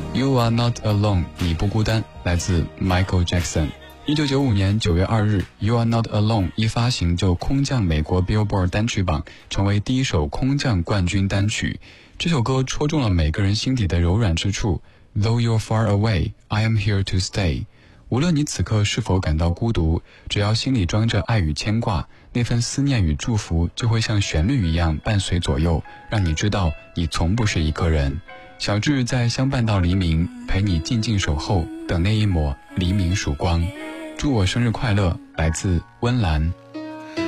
You are not alone， 你不孤单，来自 Michael Jackson。1995年9月2日 You are not alone 一发行就空降美国 Billboard 单曲榜，成为第一首空降冠军单曲。这首歌戳中了每个人心底的柔软之处。 Though you're far away, I am here to stay。 无论你此刻是否感到孤独，只要心里装着爱与牵挂，那份思念与祝福就会像旋律一样伴随左右，让你知道你从不是一个人。小智在相伴到黎明，陪你静静守候，等那一抹黎明曙光。祝我生日快乐，来自温岚。